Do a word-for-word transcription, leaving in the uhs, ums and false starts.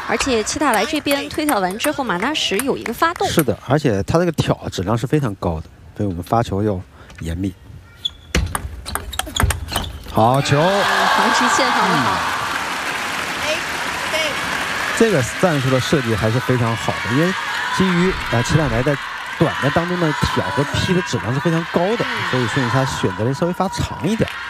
而且齐塔莱这边推挑完之后，马纳什有一个发动。 是的，而且他这个挑质量是非常高的，所以我们发球要严密。好球， 防直线防得好。 嗯、这个战术的设计还是非常好的，因为基于呃齐塔莱在短的当中的挑和劈的质量是非常高的，所以所以他选择的稍微发长一点。